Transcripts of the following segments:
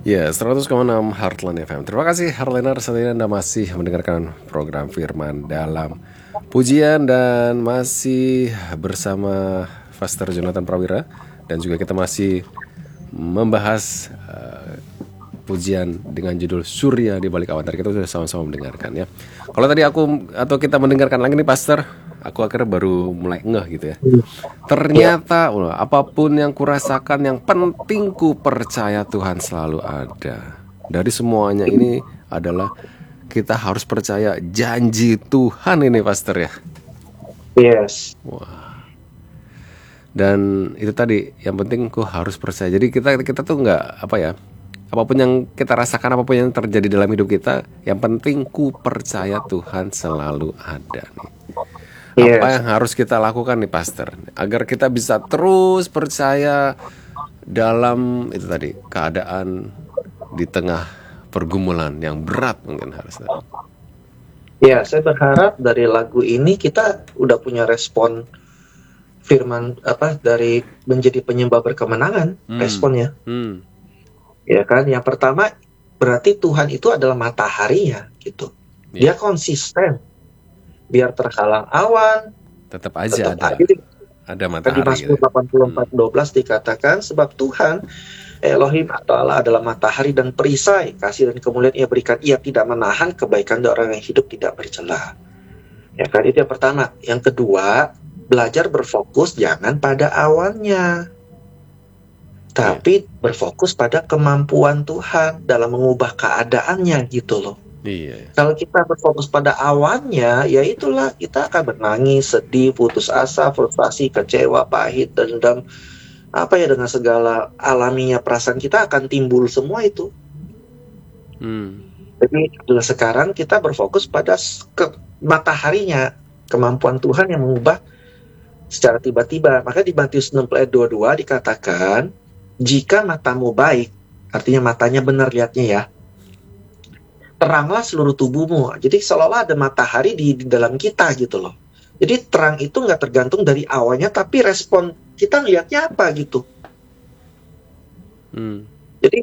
Ya, 100,6 Heartland FM. Terima kasih Heartlander, saat ini Anda masih mendengarkan program Firman Dalam Pujian dan masih bersama Pastor Jonathan Prawira, dan juga kita masih membahas pujian dengan judul Surya di Balik Awan. Tadi kita sudah sama-sama mendengarkan ya. Kalau tadi kita mendengarkan lagi nih Pastor, aku akhirnya baru mulai ngeh gitu ya. Ternyata apapun yang kurasakan, yang penting ku percaya Tuhan selalu ada. Dari semuanya ini adalah kita harus percaya janji Tuhan ini Pastor ya. Yes. Wah. Dan itu tadi, yang penting ku harus percaya. Jadi kita tuh nggak apapun yang kita rasakan, apapun yang terjadi dalam hidup kita, yang penting ku percaya Tuhan selalu ada nih. Apa yang harus kita lakukan nih Pastor, agar kita bisa terus percaya dalam itu tadi, keadaan di tengah pergumulan yang berat mungkin harus. Ya, saya berharap dari lagu ini kita udah punya respon firman dari menjadi penyembah berkemenangan, responnya. Ya kan, yang pertama berarti Tuhan itu adalah mataharinya gitu. Dia konsisten. Biar terhalang awan, tetap aja ada matahari. Di Mazmur 84:12 dikatakan, sebab Tuhan Elohim atau Allah adalah matahari dan perisai, kasih dan kemuliaan Ia berikan, Ia tidak menahan kebaikan dari orang yang hidup tidak bercela. Ya kan, itu yang pertama. Yang kedua, belajar berfokus jangan pada awannya, tapi berfokus pada kemampuan Tuhan dalam mengubah keadaannya gitu loh. Iya. Kalau kita berfokus pada awannya, ya itulah kita akan menangis, sedih, putus asa, frustasi, kecewa, pahit, dendam, dengan segala alaminya perasaan kita akan timbul semua itu. Jadi sekarang kita berfokus pada mataharinya, kemampuan Tuhan yang mengubah secara tiba-tiba. Maka di Matius 6:22 dikatakan, jika matamu baik, artinya matanya benar lihatnya ya, teranglah seluruh tubuhmu. Jadi seolah-olah ada matahari di dalam kita gitu loh. Jadi terang itu nggak tergantung dari awannya, tapi respon kita ngelihatnya apa gitu. Jadi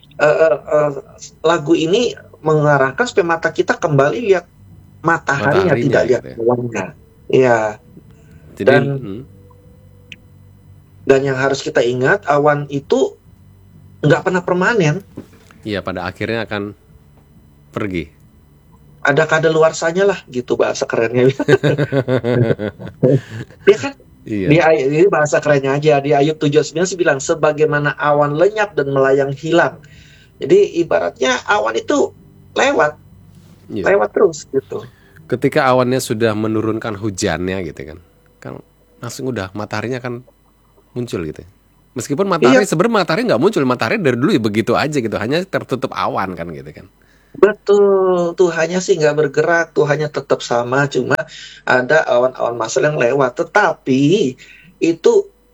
lagu ini mengarahkan supaya mata kita kembali lihat mataharinya, tidak lihat awannya. Ya. Dan yang harus kita ingat, awan itu nggak pernah permanen. Iya, pada akhirnya akan pergi. Ada kadaluarsanya lah gitu bahasa kerennya. Ya kan? Iya. Ini bahasa kerennya aja. Di Ayub 7:9 sih bilang, sebagaimana awan lenyap dan melayang hilang. Jadi ibaratnya awan itu lewat terus gitu. Ketika awannya sudah menurunkan hujannya gitu kan langsung udah mataharinya kan muncul gitu. Meskipun matahari sebenarnya matahari nggak muncul, matahari dari dulu ya begitu aja gitu, hanya tertutup awan kan gitu kan. Betul, Tuhannya sih nggak bergerak, Tuhannya tetap sama, cuma ada awan-awan masalah yang lewat. Tetapi itu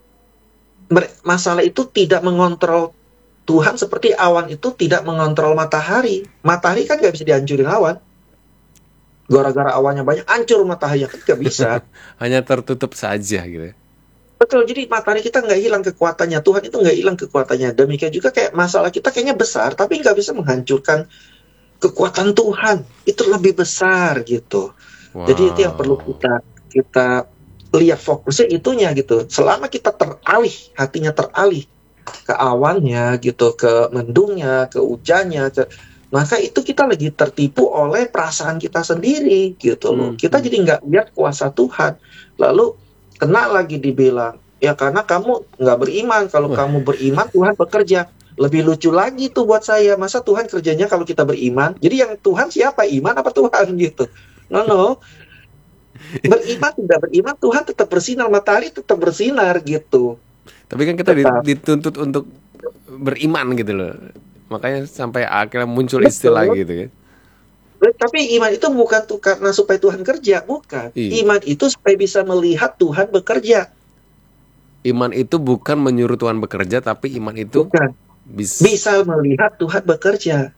masalah itu tidak mengontrol Tuhan seperti awan itu tidak mengontrol matahari. Matahari kan nggak bisa dihancurin awan. Gara-gara awannya banyak, hancur matahari kan nggak bisa. Hanya tertutup saja gitu. Betul, jadi matahari kita nggak hilang kekuatannya, Tuhan itu nggak hilang kekuatannya. Demikian juga kayak masalah kita kayaknya besar, tapi nggak bisa menghancurkan kekuatan Tuhan. Itu lebih besar gitu. Wow. Jadi itu yang perlu kita lihat fokusnya itunya gitu. Selama kita hatinya teralih ke awannya gitu, ke mendungnya, ke hujannya, maka itu kita lagi tertipu oleh perasaan kita sendiri gitu loh. Kita jadi nggak lihat kuasa Tuhan. Lalu kena lagi dibilang, ya karena kamu nggak beriman. Kalau kamu beriman, Tuhan bekerja. Lebih lucu lagi tuh buat saya, masa Tuhan kerjanya kalau kita beriman? Jadi yang Tuhan siapa? Iman apa Tuhan gitu? No. Beriman tidak beriman, Tuhan tetap bersinar, matahari tetap bersinar gitu. Tapi kan kita dituntut untuk beriman gitu loh. Makanya sampai akhirnya muncul istilah gitu kan. Tapi iman itu bukan karena supaya Tuhan kerja, bukan. Iman itu supaya bisa melihat Tuhan bekerja. Iman itu bukan menyuruh Tuhan bekerja, tapi iman itu bisa melihat Tuhan bekerja.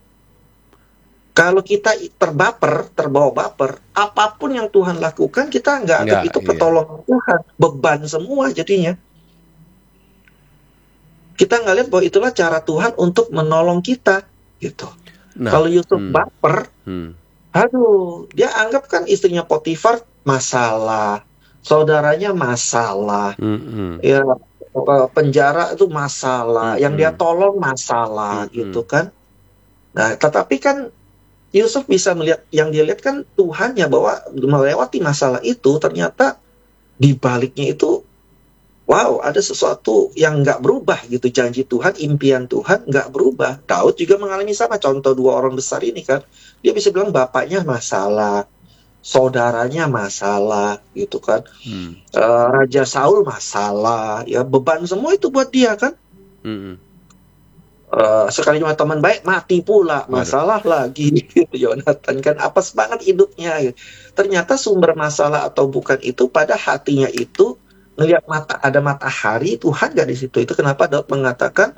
Kalau kita terbawa baper, apapun yang Tuhan lakukan, kita nggak anggap itu pertolongan Tuhan. Beban semua jadinya. kita nggak lihat bahwa itulah cara Tuhan untuk menolong kita, gitu. Nah, Kalau Yusuf baper, hmm, aduh, dia anggap kan istrinya Potifar masalah, saudaranya masalah, ya penjara itu masalah, yang dia tolong masalah, gitu kan. Nah, tetapi kan Yusuf bisa melihat, yang dia lihat kan Tuhannya, bahwa melewati masalah itu ternyata di baliknya itu, wow, ada sesuatu yang nggak berubah gitu. Janji Tuhan, impian Tuhan nggak berubah. Daud juga mengalami sama, contoh dua orang besar ini kan. Dia bisa bilang bapaknya masalah, saudaranya masalah, gitu kan. Raja Saul masalah, ya beban semua itu buat dia kan. Sekali cuma teman baik, mati pula, masalah lagi. Yonatan kan apes banget hidupnya. Ternyata sumber masalah atau bukan itu pada hatinya itu, ngelihat ada matahari, Tuhan gak di situ. Itu kenapa Daud mengatakan,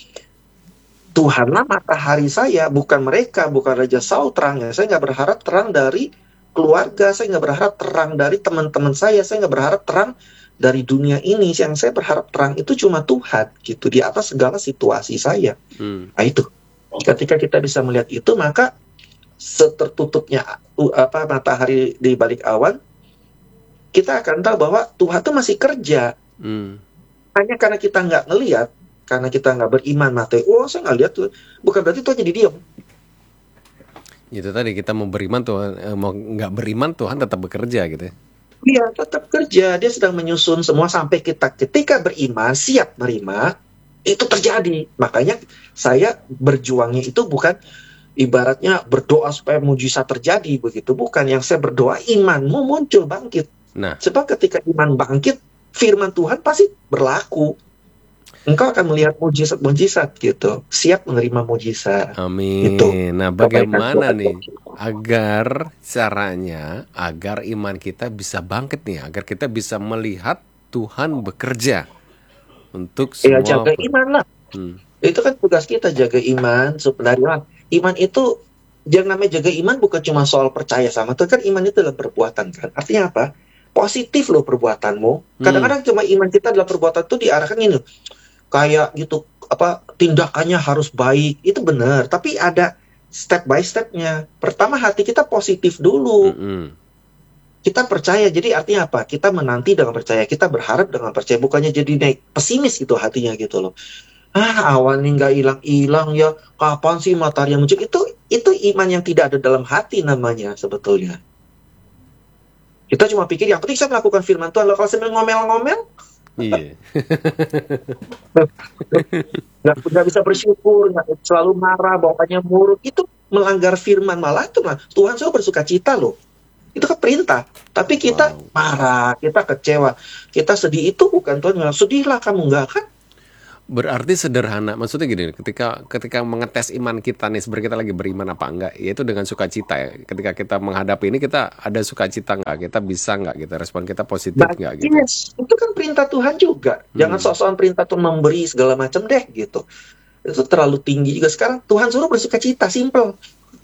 Tuhanlah matahari saya, bukan mereka, bukan Raja Saul terangnya. Saya nggak berharap terang dari keluarga, saya nggak berharap terang dari teman-teman saya nggak berharap terang dari dunia ini. Yang saya berharap terang itu cuma Tuhan, gitu, di atas segala situasi saya. Nah itu, ketika kita bisa melihat itu, maka setertutupnya matahari di balik awan, kita akan tahu bahwa Tuhan itu masih kerja. Hanya karena kita nggak ngelihat, karena kita nggak beriman, saya nggak lihat tuh, bukan berarti Tuhan jadi diam. Itu tadi, kita mau beriman Tuhan, mau nggak beriman Tuhan tetap bekerja gitu ya. Iya, tetap kerja. Dia sedang menyusun semua sampai kita ketika beriman, siap menerima, itu terjadi. Makanya saya berjuangnya itu bukan ibaratnya berdoa supaya mujizat terjadi begitu, bukan. Yang saya berdoa imanmu muncul, bangkit. Nah, sebab ketika iman bangkit, firman Tuhan pasti berlaku. Engkau akan melihat mujizat-mujizat gitu. Siap menerima mujizat. Amin. Gitu. Nah, bagaimana nih agar caranya agar iman kita bisa bangkit nih, agar kita bisa melihat Tuhan bekerja untuk semua. Ya, jaga iman lah. Itu kan tugas kita, jaga iman sebenarnya. Iman itu, yang namanya jaga iman bukan cuma soal percaya sama Tuhan, kan iman itu adalah perbuatan kan. Artinya apa? Positif loh perbuatanmu. Kadang-kadang cuma iman kita adalah perbuatan itu diarahkan ini loh, kayak gitu, tindakannya harus baik, itu benar, tapi ada step by stepnya. Pertama, hati kita positif dulu. Kita percaya, jadi artinya apa? Kita menanti dengan percaya, kita berharap dengan percaya, bukannya jadi naik pesimis gitu hatinya gitu loh. Awan ini nggak hilang-hilang ya, kapan sih matahari yang muncul? Itu iman yang tidak ada dalam hati namanya sebetulnya. Kita cuma pikir yang penting saya melakukan firman Tuhan. Kalau sambil ngomel-ngomel, iya, nggak bisa bersyukur, nggak, selalu marah, bawaannya muruk, itu melanggar firman. Malah itu Tuhan selalu bersuka cita loh, itu kan perintah. Tapi kita marah, kita kecewa, kita sedih, itu bukan Tuhan bilang sedihlah kamu, nggak kan. berarti sederhana, maksudnya gini, ketika mengetes iman kita nih, sebenarnya kita lagi beriman apa enggak, yaitu dengan sukacita ya. Ketika kita menghadapi ini, kita ada sukacita nggak, kita bisa nggak, kita respon kita positif nggak gitu. Yes, itu kan perintah Tuhan juga. Jangan sok-sokan perintah Tuhan memberi segala macam deh gitu. Itu terlalu tinggi juga. Sekarang Tuhan suruh bersuka cita, simple.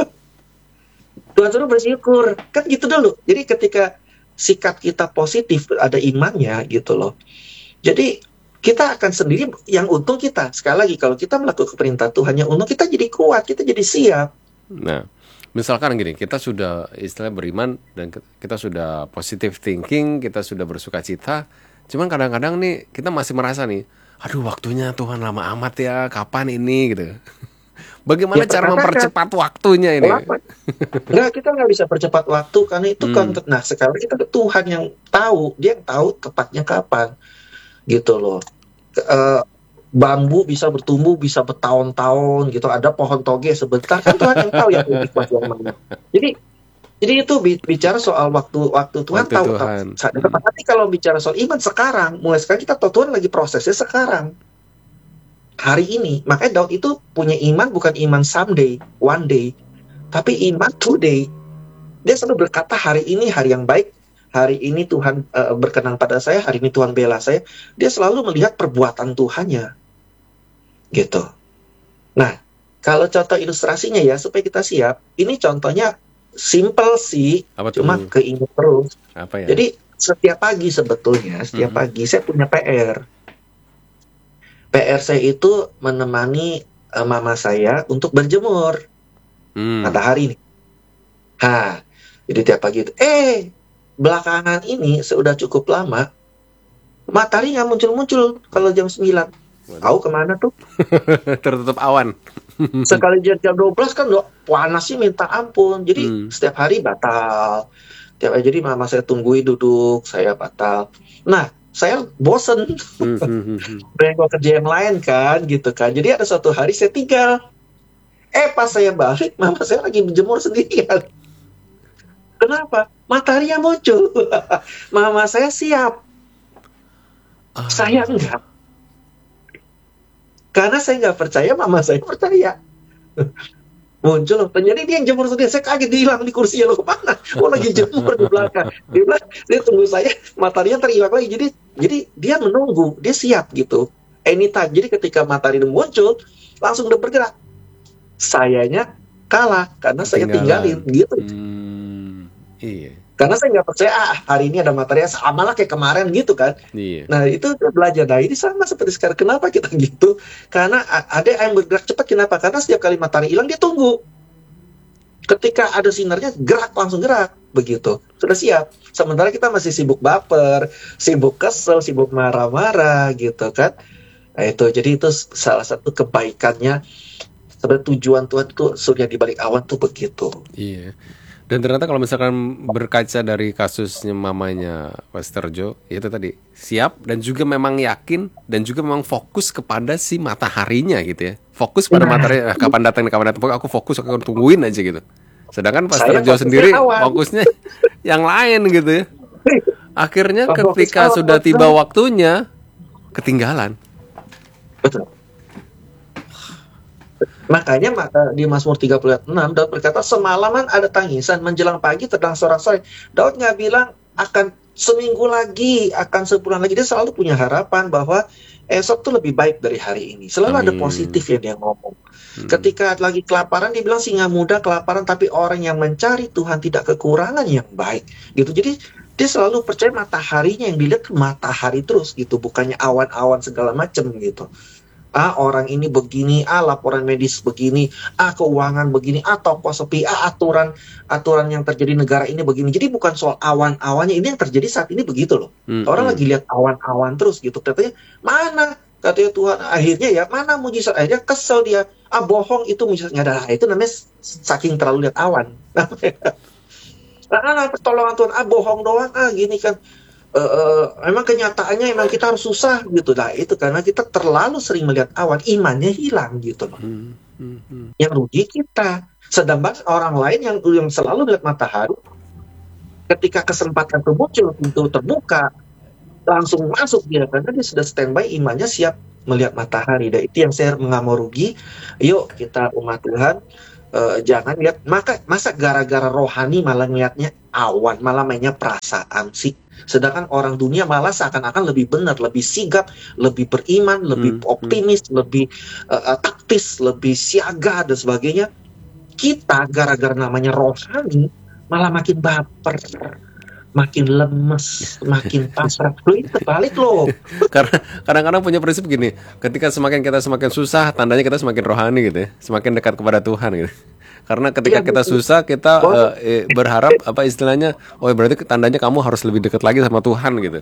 Tuhan suruh bersyukur, kan gitu dulu. Jadi ketika sikap kita positif, ada imannya gitu loh. Jadi kita akan sendiri, yang untung kita. Sekali lagi, kalau kita melakukan perintah Tuhan, yang untung kita jadi kuat, kita jadi siap. Nah, misalkan gini, kita sudah istilahnya beriman dan kita sudah positive thinking, kita sudah bersuka cita, cuman kadang-kadang nih kita masih merasa nih, aduh waktunya Tuhan lama amat ya, kapan ini gitu. Bagaimana cara mempercepat waktunya ini? Enggak, kita nggak bisa percepat waktu karena itu kan. Nah, sekarang kita Tuhan yang tahu, dia yang tahu tepatnya kapan, gitu loh. Bambu bisa bertumbuh bisa bertahun-tahun gitu, ada pohon toge sebentar, kan Tuhan yang tahu yang lebih kuat yang mana. Jadi itu bicara soal waktu Tuhan tahu. Tapi kalau bicara soal iman sekarang, mulai sekarang kita tahu Tuhan lagi prosesnya sekarang, hari ini. Makanya Daud itu punya iman bukan iman someday, one day, tapi iman today. Dia selalu berkata hari ini hari yang baik, hari ini Tuhan berkenan pada saya, hari ini Tuhan bela saya. Dia selalu melihat perbuatan Tuhannya, gitu. Nah, kalau contoh ilustrasinya ya, supaya kita siap, ini contohnya simple sih, cuma keinget terus. Apa ya? Jadi setiap pagi sebetulnya, setiap pagi saya punya PR. PR saya itu menemani mama saya untuk berjemur matahari nih. Nah, jadi tiap pagi itu, belakangan ini sudah cukup lama, matahari nggak muncul-muncul kalau jam 9. Tahu kemana tuh? Tertutup awan. Sekali jam 12 kan udah panas sih minta ampun. Jadi setiap hari batal. Jadi mama saya tungguin duduk, saya batal. Nah, saya bosen. Pengen gua kerja yang lain kan, gitu kan. Jadi ada suatu hari saya tinggal. Pas saya balik, mama saya lagi menjemur sendirian. Kenapa? Matahari yang muncul. Mama saya siap. Saya enggak. Karena saya nggak percaya, mama saya percaya. Muncul, ternyata dia yang jemur sendiri. Saya kaget, dia hilang di kursinya, lo kemana? Oh, lagi jemur di belakang. Dia bilang, dia tunggu saya, mataharinya terhilang lagi. Jadi dia menunggu, dia siap gitu. Anytime. Jadi ketika matahari muncul, langsung udah bergerak. Sayanya kalah, karena saya tinggalin gitu. Iya. Karena saya nggak percaya, hari ini ada matahari sama lah kayak kemarin gitu kan. Iya. Nah itu belajar. Nah ini sama seperti sekarang. Kenapa kita gitu? Karena ada yang bergerak cepat. Kenapa? Karena setiap kali matahari hilang dia tunggu. Ketika ada sinarnya gerak, langsung gerak. Begitu. Sudah siap. Sementara kita masih sibuk baper, sibuk kesel, sibuk marah-marah gitu kan. Nah itu. Jadi itu salah satu kebaikannya. Sebenarnya tujuan Tuhan itu surya di balik awan tuh begitu. Iya. Dan ternyata kalau misalkan berkaca dari kasusnya mamanya Pastor Joe, itu tadi siap dan juga memang yakin dan juga memang fokus kepada si mataharinya gitu ya. Fokus pada matahari, kapan datang, aku fokus, aku tungguin aja gitu. Sedangkan Pastor Joe sendiri fokusnya yang lain gitu ya. Akhirnya ketika sudah tiba waktunya, ketinggalan. Betul. Makanya di Mazmur 36 Daud berkata, semalaman ada tangisan, menjelang pagi terdengar sorak-sorai. Daud nggak bilang akan seminggu lagi, akan sebulan lagi. Dia selalu punya harapan bahwa esok tuh lebih baik dari hari ini. Selalu ada positif yang dia ngomong. Ketika lagi kelaparan, dia bilang singa muda kelaparan, tapi orang yang mencari Tuhan tidak kekurangan yang baik. Gitu. Jadi dia selalu percaya mataharinya yang dilihat matahari terus gitu, bukannya awan-awan segala macam gitu. Orang ini begini, laporan medis begini, keuangan begini, toko sepi, aturan yang terjadi negara ini begini. Jadi bukan soal awan-awannya, ini yang terjadi saat ini begitu loh. Orang lagi lihat awan-awan terus gitu. Katanya, mana? Katanya Tuhan, akhirnya ya, mana mujizat? Akhirnya kesel dia. Bohong itu mujizat. Nggak ada. Itu namanya saking terlalu lihat awan. Pertolongan Tuhan, bohong doang, gini kan. Memang kenyataannya emang kita harus susah gitu. Nah itu karena kita terlalu sering melihat awan, imannya hilang gitu loh. Yang rugi kita. Sedangkan orang lain yang selalu melihat matahari, ketika kesempatan itu muncul, pintu terbuka, langsung masuk dia karena dia sudah standby, imannya siap melihat matahari. Dan itu yang saya nggak mau rugi. Yuk kita umat Tuhan, jangan lihat, masa gara-gara rohani malah ngeliatnya awan, malah mainnya perasaan sih. Sedangkan orang dunia malah seakan-akan lebih benar, lebih sigap, lebih beriman, lebih optimis, lebih taktis, lebih siaga dan sebagainya. Kita gara-gara namanya rohani malah makin baper, makin lemes, makin pasrah. Itu terbalik loh. Karena kadang-kadang punya prinsip gini, ketika kita semakin susah, tandanya kita semakin rohani gitu ya, semakin dekat kepada Tuhan gitu. Karena ketika kita susah, kita berharap apa istilahnya, berarti tandanya kamu harus lebih dekat lagi sama Tuhan gitu.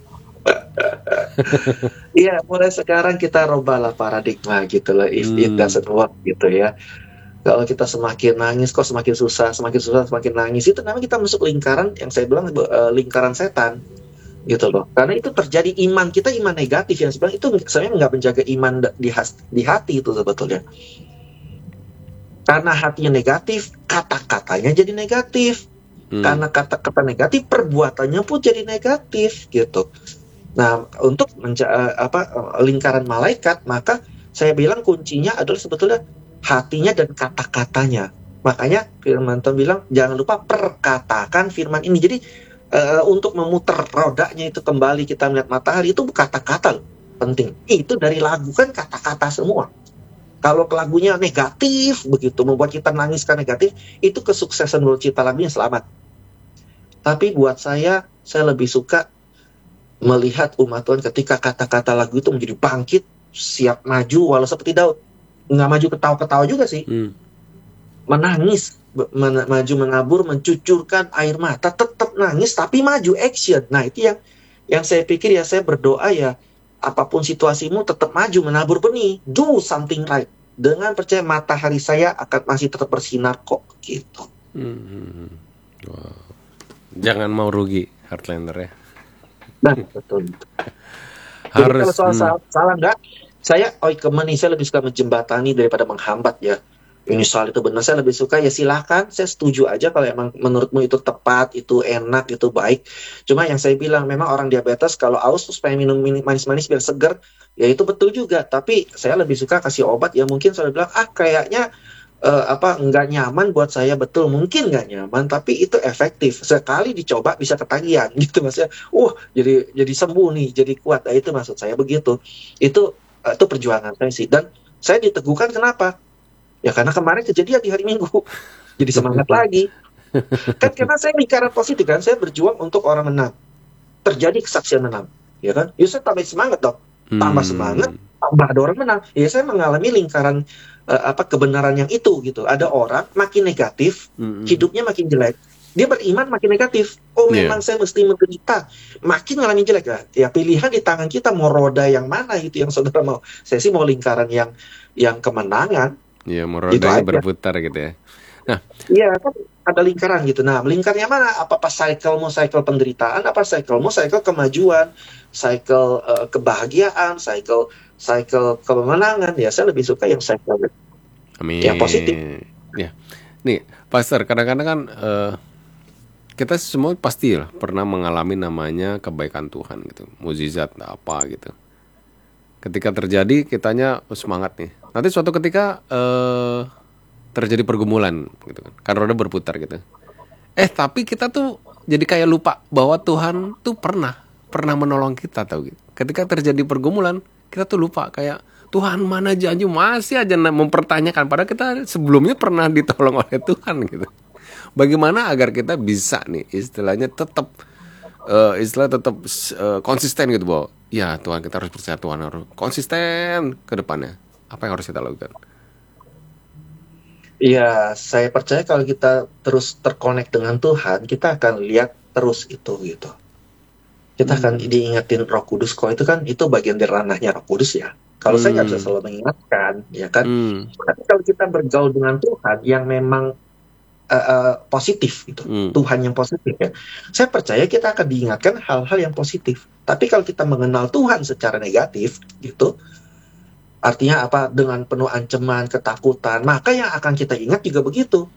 Iya, mulai sekarang kita rubahlah paradigma gitu loh. If it doesn't work gitu ya. Kalau kita semakin nangis, kok semakin susah, semakin nangis, itu namanya kita masuk lingkaran yang saya bilang lingkaran setan gitu loh. Karena itu terjadi iman kita, iman negatif yang sebenarnya itu sebenarnya nggak menjaga iman di hati itu sebetulnya. Karena hatinya negatif, kata-katanya jadi negatif. Karena kata-kata negatif, perbuatannya pun jadi negatif gitu. Nah, untuk lingkaran malaikat, maka saya bilang kuncinya adalah sebetulnya hatinya dan kata-katanya. Makanya firman Tuhan bilang, jangan lupa perkatakan firman ini. Jadi untuk memutar rodanya itu kembali kita melihat matahari, itu kata-kata loh, penting. Itu dari lagu kan kata-kata semua. Kalau lagunya negatif, begitu membuat kita nangis karena negatif, itu kesuksesan menurut cipta lagunya selamat. Tapi buat saya lebih suka melihat umat Tuhan ketika kata-kata lagu itu menjadi bangkit, siap maju, walau seperti Daud. Nggak maju ketawa-ketawa juga sih. Menangis, maju menabur, mencucurkan air mata, tetap nangis, tapi maju, action. Nah, itu yang saya pikir ya, saya berdoa ya, apapun situasimu tetap maju, menabur benih, do something right. Dengan percaya matahari saya akan masih tetap bersinar kok, gitu. Wow. Jangan mau rugi, Heartlander ya. Nah, betul. Jadi kalau soal salah enggak, saya lebih suka menjembatani daripada menghambat ya. Ini soal itu benar, saya lebih suka ya silahkan, saya setuju aja kalau emang menurutmu itu tepat, itu enak, itu baik. Cuma yang saya bilang, memang orang diabetes kalau aus terus pengen minum manis-manis biar seger, ya itu betul juga. Tapi saya lebih suka kasih obat ya mungkin saya bilang, kayaknya nggak nyaman buat saya, betul mungkin nggak nyaman, tapi itu efektif. Sekali dicoba bisa ketagihan gitu maksudnya. Jadi sembuh nih, jadi kuat. Nah, itu maksud saya begitu. Itu perjuangan saya sih. Dan saya diteguhkan kenapa? Ya karena kemarin kejadian di hari Minggu. Jadi semangat lagi. Kan karena saya lingkaran positif kan, saya berjuang untuk orang menang. Terjadi kesaksian menang, ya kan? Ya saya tambah semangat dong. Tambah semangat, tambah ada orang menang. Ya saya mengalami lingkaran kebenaran yang itu gitu. Ada orang makin negatif, hidupnya makin jelek. Dia beriman makin negatif. Memang saya mesti menderita. Makin ngalamin jelek lah. Ya pilihan di tangan kita mau roda yang mana gitu yang saudara mau. Saya sih mau lingkaran yang kemenangan. Iya, mau rodanya berputar gitu ya. Nah, iya kan ada lingkaran gitu. Nah, lingkarnya mana? Apa cycle penderitaan, apa cycle kemajuan, cycle kebahagiaan, cycle kemenangan. Ya, saya lebih suka yang cycle yang positif. Ya. Nih, Pastor, kadang-kadang kan kita semua pasti lah pernah mengalami namanya kebaikan Tuhan gitu, mukjizat apa gitu. Ketika terjadi, kitanya semangat nih. Nanti suatu ketika terjadi pergumulan gitu kan roda berputar gitu. Tapi kita tuh jadi kayak lupa bahwa Tuhan tuh pernah menolong kita, tahu gitu. Ketika terjadi pergumulan, kita tuh lupa kayak Tuhan mana janji, masih aja mempertanyakan padahal kita sebelumnya pernah ditolong oleh Tuhan gitu. Bagaimana agar kita bisa nih istilahnya tetap konsisten gitu bahwa ya Tuhan, kita harus percaya Tuhan, harus konsisten ke depannya. Apa yang harus kita lakukan? Iya, saya percaya kalau kita terus terkonek dengan Tuhan, kita akan lihat terus itu gitu. Kita akan diingatin Roh Kudus, kok itu kan itu bagian dari ranahnya Roh Kudus ya. Kalau saya nggak bisa selalu mengingatkan, ya kan. Tapi kalau kita bergaul dengan Tuhan yang memang positif gitu, Tuhan yang positif ya, saya percaya kita akan diingatkan hal-hal yang positif. Tapi kalau kita mengenal Tuhan secara negatif gitu, artinya apa, dengan penuh ancaman, ketakutan, maka yang akan kita ingat juga begitu.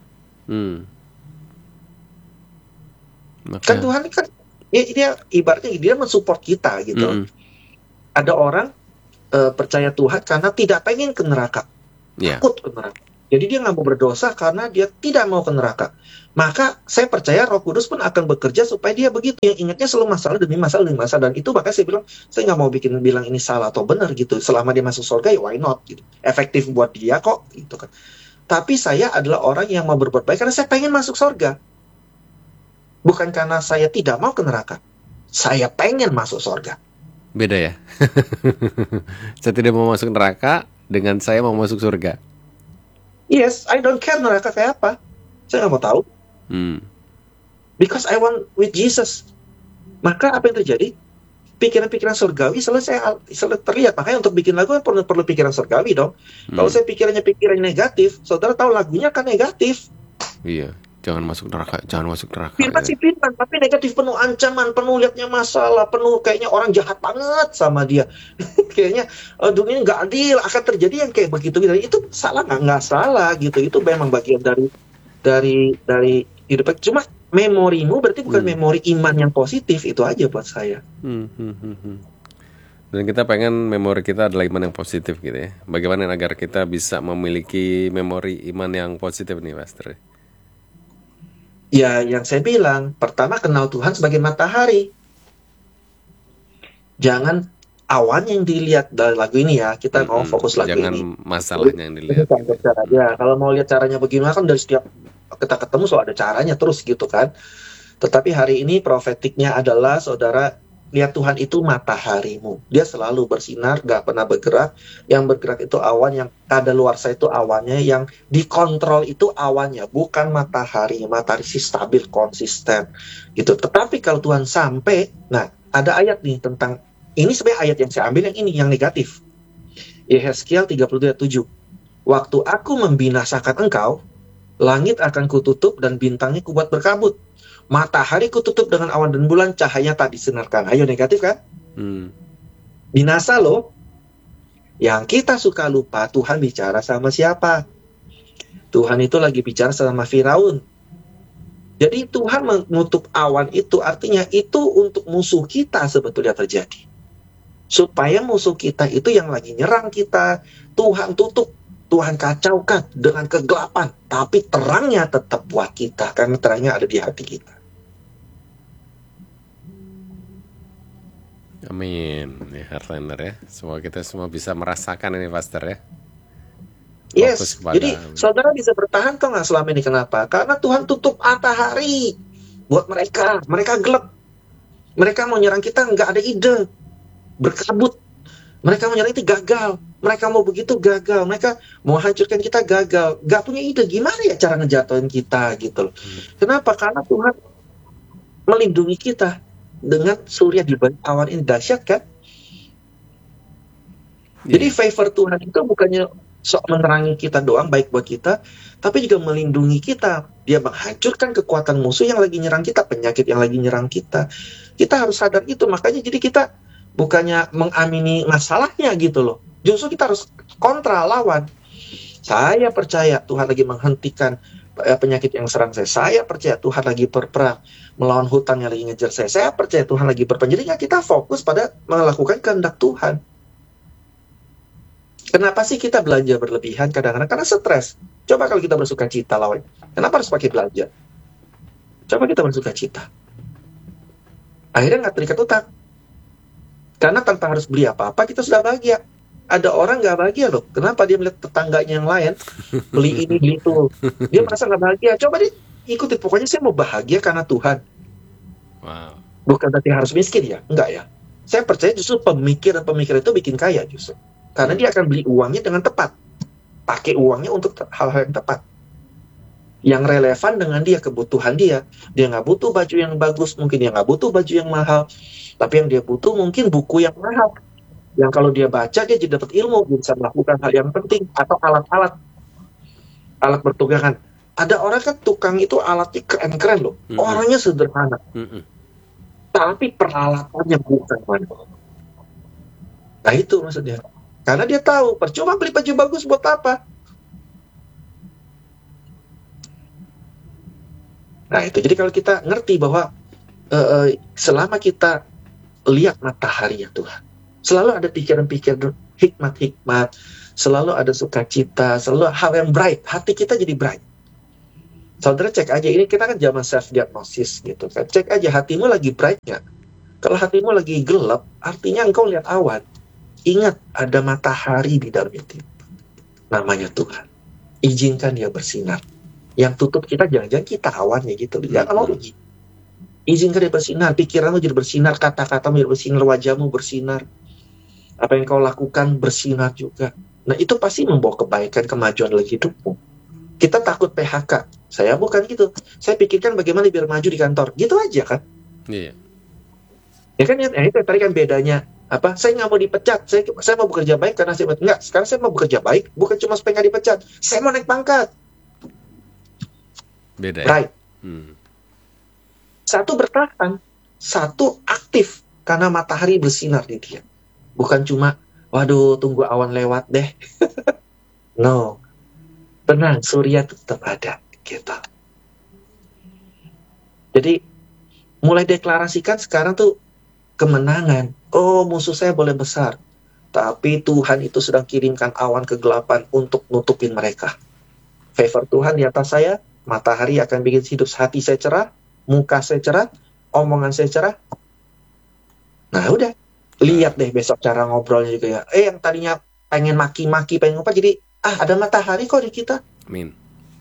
Kan Tuhan kan dia ibaratnya dia mensupport kita gitu. Ada orang percaya Tuhan karena tidak pengen ke neraka, takut ke neraka. Jadi dia nggak mau berdosa karena dia tidak mau ke neraka. Maka saya percaya Roh Kudus pun akan bekerja supaya dia begitu. Yang ingatnya selalu masalah demi masalah demi masalah. Dan itu bahkan saya bilang, saya nggak mau bilang ini salah atau benar gitu. Selama dia masuk surga ya why not gitu. Efektif buat dia kok gitu kan. Tapi saya adalah orang yang mau berbuat baik karena saya pengen masuk surga. Bukan karena saya tidak mau ke neraka. Saya pengen masuk surga. Beda ya. Saya tidak mau masuk neraka dengan saya mau masuk surga. Yes, I don't care neraka kayak apa. Saya nggak mau tahu. Because I want with Jesus. Maka apa yang terjadi? Pikiran-pikiran surgawi selalu terlihat. Makanya untuk bikin lagu kan perlu pikiran surgawi dong. Kalau saya pikiran negatif, saudara tahu lagunya kan negatif. Iya, jangan masuk neraka. Firman sih firman, tapi negatif, penuh ancaman, penuh liatnya masalah, penuh kayaknya orang jahat banget sama dia. Kayaknya dunia nggak adil, akan terjadi yang kayak begitu. Itu salah nggak salah gitu. Itu memang bagian dari hidup. Cuma memorimu berarti bukan memori iman yang positif, itu aja buat saya. Dan kita pengen memori kita adalah iman yang positif gitu ya. Bagaimana agar kita bisa memiliki memori iman yang positif nih, Pastor? Ya, yang saya bilang, pertama kenal Tuhan sebagai matahari. Jangan awan yang dilihat dari lagu ini ya, kita mau fokus lagu jangan ini. Jangan masalahnya yang dilihat. Ya, kalau mau lihat caranya bagaimana kan dari setiap kita ketemu selalu ada caranya terus gitu kan. Tetapi hari ini profetiknya adalah saudara lihat Tuhan itu mataharimu. Dia selalu bersinar, gak pernah bergerak. Yang bergerak itu awan, yang ada luar saya itu awannya, yang dikontrol itu awannya, bukan matahari. Matahari sih stabil, konsisten gitu. Tetapi kalau Tuhan sampai, nah ada ayat nih tentang, ini sebenarnya ayat yang saya ambil yang ini, yang negatif. Yehezkiel 33:7. Waktu aku membinasakan engkau, langit akan kututup dan bintangnya kubuat berkabut. Matahari kututup dengan awan dan bulan, cahaya tak disinarkan. Ayo, negatif kan? Binasa loh. Yang kita suka lupa, Tuhan bicara sama siapa? Tuhan itu lagi bicara sama Firaun. Jadi Tuhan menutup awan itu, artinya itu untuk musuh kita sebetulnya terjadi. Supaya musuh kita itu yang lagi nyerang kita, Tuhan tutup, Tuhan kacaukan dengan kegelapan. Tapi terangnya tetap buat kita, karena terangnya ada di hati kita. Amin, ya Heartlander ya. Semoga kita semua bisa merasakan ini, Pastor ya. Yes, jadi saudara bisa bertahan tuh nggak selama ini, kenapa? Karena Tuhan tutup matahari buat mereka. Mereka gelap. Mereka mau nyerang kita nggak ada ide. Berkabut. Mereka mau nyerang itu gagal. Mereka mau begitu gagal. Mereka mau hancurkan kita gagal. Gak punya ide gimana ya cara ngejatuhin kita gitu loh. Kenapa? Karena Tuhan melindungi kita dengan surya di balik awan ini. Dahsyat kan? Jadi favor Tuhan itu bukannya sok menerangi kita doang, baik buat kita, tapi juga melindungi kita. Dia menghancurkan kekuatan musuh yang lagi nyerang kita, penyakit yang lagi nyerang kita. Kita harus sadar itu. Makanya jadi kita bukannya mengamini masalahnya gitu loh. Justru kita harus kontra, lawan. Saya percaya Tuhan lagi menghentikan penyakit yang serang saya. Saya percaya Tuhan lagi berperang melawan hutang yang lagi ngejar saya. Saya percaya Tuhan lagi berperang. Jadi kita fokus pada melakukan kehendak Tuhan. Kenapa sih kita belanja berlebihan kadang-kadang? Karena stres. Coba kalau kita bersuka cita lawan. Kenapa harus pakai belanja? Coba kita bersuka cita. Akhirnya nggak terikat utang. Karena tanpa harus beli apa-apa, kita sudah bahagia. Ada orang nggak bahagia loh. Kenapa? Dia melihat tetangganya yang lain beli ini, beli itu. Dia merasa nggak bahagia. Coba deh ikuti. Pokoknya saya mau bahagia karena Tuhan. Wow. Bukan berarti harus miskin ya. Enggak ya. Saya percaya justru pemikiran itu bikin kaya justru. Karena dia akan beli uangnya dengan tepat. Pakai uangnya untuk hal-hal yang tepat. Yang relevan dengan dia, kebutuhan dia. Dia nggak butuh baju yang bagus. Mungkin dia nggak butuh baju yang mahal. Tapi yang dia butuh mungkin buku yang mahal. Yang kalau dia baca, dia jadi dapat ilmu. Dia bisa melakukan hal yang penting. Atau alat-alat. Alat bertugakan. Ada orang kan tukang itu alatnya keren-keren loh. Orangnya sederhana. Tapi peralatannya bukan. Nah itu maksudnya. Karena dia tahu, percuma beli baju bagus buat apa? Nah itu, jadi kalau kita ngerti bahwa selama kita lihat matahari ya Tuhan, selalu ada pikiran-pikiran hikmat-hikmat, selalu ada sukacita, selalu hal yang bright, hati kita jadi bright. Saudara cek aja, ini kita kan zaman self-diagnosis gitu kan, cek aja hatimu lagi bright nggak? Kalau hatimu lagi gelap, artinya engkau lihat awan. Ingat, ada matahari di dalam itu. Namanya Tuhan. Izinkan dia bersinar. Yang tutup kita, jangan-jangan kita awannya gitu. Jangan mau rugi. Izinkan dia bersinar. Pikiranmu jadi bersinar. Kata-katamu jadi bersinar. Wajahmu bersinar. Apa yang kau lakukan bersinar juga. Nah, itu pasti membawa kebaikan, kemajuan dalam hidupmu. Kita takut PHK. Saya bukan gitu. Saya pikirkan bagaimana biar maju di kantor. Gitu aja kan. Iya. Ya kan, ya itu tadi kan bedanya. Apa? Saya nggak mau dipecat. Saya mau bekerja baik karena saya enggak. Sekarang saya mau bekerja baik bukan cuma supaya nggak dipecat. Saya mau naik pangkat. Beda. Right. Ya? Satu bertahan, satu aktif karena matahari bersinar di dia. Bukan cuma, waduh tunggu awan lewat deh. No. Tenang, surya tetap ada. Gitu. Jadi mulai deklarasikan sekarang tuh kemenangan. Oh, musuh saya boleh besar. Tapi Tuhan itu sedang kirimkan awan kegelapan untuk nutupin mereka. Favor Tuhan di atas saya, matahari akan bikin hidup hati saya cerah, muka saya cerah, omongan saya cerah. Nah udah, lihat deh besok cara ngobrolnya juga ya. Yang tadinya pengen maki-maki, pengen apa, jadi ada matahari kok di kita. Amin.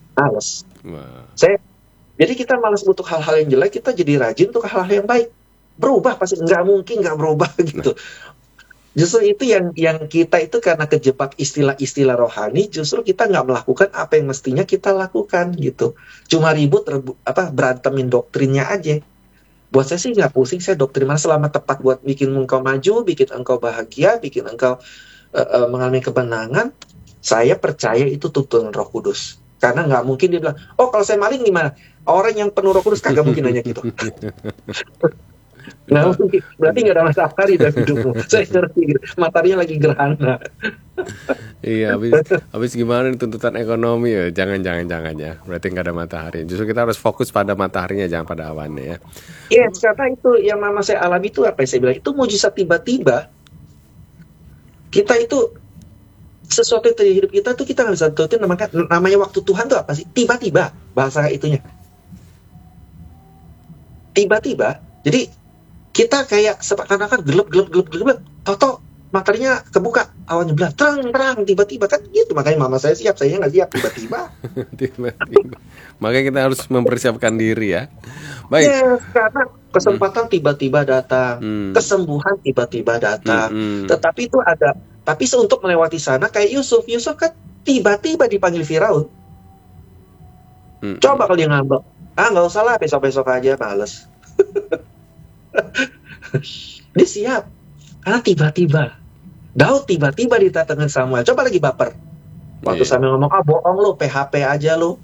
Males. Wow. Jadi kita malas untuk hal-hal yang jelek, kita jadi rajin untuk hal-hal yang baik. berubah pasti, nggak mungkin nggak berubah gitu. Justru itu yang kita itu karena kejebak istilah-istilah rohani, justru kita nggak melakukan apa yang mestinya kita lakukan gitu. Cuma ribut berantemin doktrinnya aja. Buat saya sih nggak pusing, saya doktrin mana selama tepat buat bikin engkau maju, bikin engkau bahagia, bikin engkau mengalami kemenangan, saya percaya itu tuntunan Roh Kudus. Karena nggak mungkin dia bilang, oh kalau saya maling gimana? Orang yang penuh Roh Kudus kagak mungkin nanya gitu. Nggak mungkin. Berarti nggak ada matahari dalam hidupmu. Saya ngerti gitu. Mataharinya lagi gerhana. Iya, habis gimana nih tuntutan ekonomi ya? Jangan ya. Berarti nggak ada matahari. Justru kita harus fokus pada mataharinya, jangan pada awannya ya. Yes, karena itu yang mama saya alami itu apa yang saya bilang, itu mujizat tiba-tiba. Kita itu sesuatu yang terjadi di hidup kita tuh kita nggak bisa tentuin, namanya waktu Tuhan tuh apa sih? Tiba-tiba bahasa itunya. Tiba-tiba. Jadi kita kayak seakan-akan gelap, toto mataharinya kebuka, awannya belah, terang, tiba-tiba kan gitu. Makanya mama saya siap, saya nggak siap tiba-tiba. Tiba-tiba. Makanya kita harus mempersiapkan diri ya. Baik. Yes, karena kesempatan tiba-tiba datang, kesembuhan tiba-tiba datang. Tetapi itu ada, tapi untuk melewati sana kayak Yusuf kan tiba-tiba dipanggil Firaun. Coba kalau dia ngambek, nggak usah lah, besok-besok aja, males. Dia siap karena tiba-tiba. Daud tiba-tiba didatangkan Samuel, coba lagi baper waktu Samuel ngomong, bohong lu, PHP aja lu.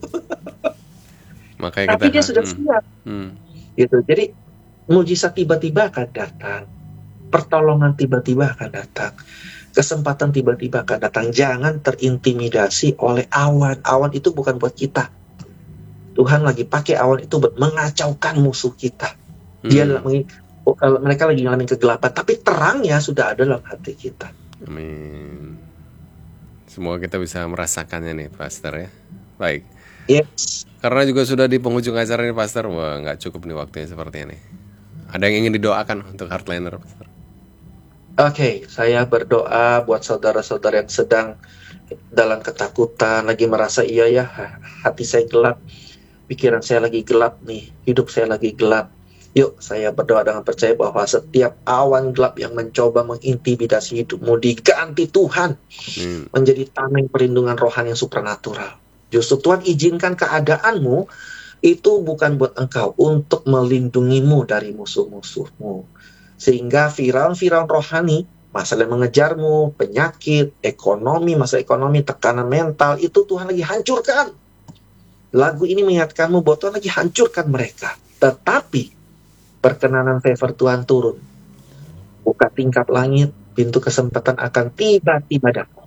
Makanya tapi dia sudah siap gitu. Jadi mujizat tiba-tiba akan datang, pertolongan tiba-tiba akan datang, kesempatan tiba-tiba akan datang. Jangan terintimidasi oleh awan. Awan itu bukan buat kita. Tuhan lagi pakai awan itu buat mengacaukan musuh kita. Dia mereka lagi ngalamin kegelapan, tapi terangnya sudah ada dalam hati kita. Amin. Semoga kita bisa merasakannya nih, Pastor ya. Baik. Yes. Karena juga sudah di penghujung acara nih, Pastor. Wah, nggak cukup nih waktunya seperti ini. Ada yang ingin didoakan untuk Heartliner, Pastor? Oke, saya berdoa buat saudara-saudara yang sedang dalam ketakutan, lagi merasa iya ya, hati saya gelap, pikiran saya lagi gelap nih, hidup saya lagi gelap. Yuk, saya berdoa dengan percaya bahwa setiap awan gelap yang mencoba mengintimidasi hidupmu diganti Tuhan menjadi tameng perlindungan rohani yang supranatural. Justru Tuhan izinkan keadaanmu itu bukan buat engkau, untuk melindungimu dari musuh-musuhmu. Sehingga Firaun rohani, masalah yang mengejarmu, penyakit, ekonomi, masalah ekonomi, tekanan mental, itu Tuhan lagi hancurkan. Lagu ini mengingatkanmu bahwa Tuhan lagi hancurkan mereka. Tetapi perkenanan favor Tuhan turun. Buka tingkap langit, pintu kesempatan akan tiba-tiba datang.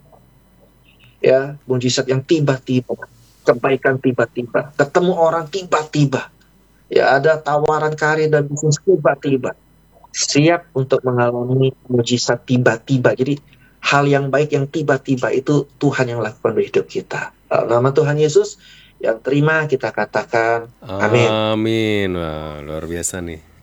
Ya, mujizat yang tiba-tiba, kebaikan tiba-tiba, ketemu orang tiba-tiba. Ya, ada tawaran karir dan bisnis tiba-tiba. Siap untuk mengalami mujizat tiba-tiba. Jadi hal yang baik yang tiba-tiba itu Tuhan yang lakukan di hidup kita. Nama Tuhan Yesus yang terima kita katakan amin. Amin. Wah, luar biasa nih.